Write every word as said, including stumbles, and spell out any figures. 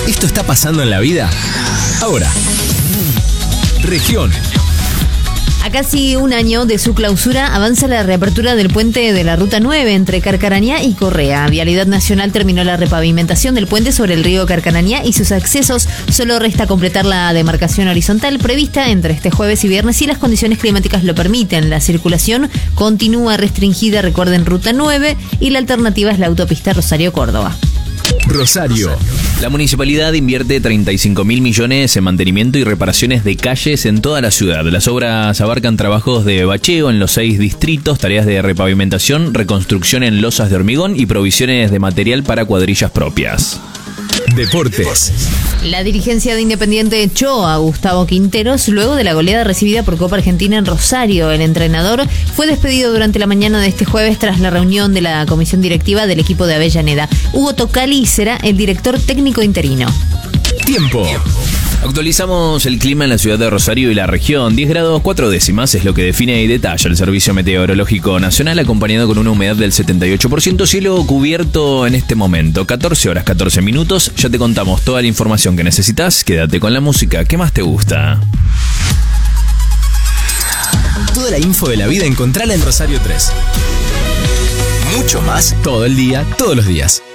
¿Esto está pasando en la vida? Ahora, región. A casi un año de su clausura avanza la reapertura del puente de la Ruta nueve entre Carcarañá y Correa. Vialidad Nacional terminó la repavimentación del puente sobre el río Carcarañá y sus accesos. Solo resta completar la demarcación horizontal prevista entre este jueves y viernes si las condiciones climáticas lo permiten. La circulación continúa restringida, recuerden, Ruta nueve, y la alternativa es la autopista Rosario-Córdoba. Rosario. La municipalidad invierte treinta y cinco mil millones en mantenimiento y reparaciones de calles en toda la ciudad. Las obras abarcan trabajos de bacheo en los seis distritos, tareas de repavimentación, reconstrucción en losas de hormigón y provisiones de material para cuadrillas propias. Deportes. La dirigencia de Independiente echó a Gustavo Quinteros luego de la goleada recibida por Copa Argentina en Rosario. El entrenador fue despedido durante la mañana de este jueves tras la reunión de la comisión directiva del equipo de Avellaneda. Hugo Tocali será el director técnico interino. Tiempo. Actualizamos el clima en la ciudad de Rosario y la región. diez grados cuatro décimas es lo que define y detalla el Servicio Meteorológico Nacional, acompañado con una humedad del setenta y ocho por ciento, cielo cubierto en este momento. catorce horas catorce minutos, ya te contamos toda la información que necesitas. Quédate con la música que más te gusta. Toda la info de la vida encontrala en Rosario tres. Mucho más todo el día, todos los días.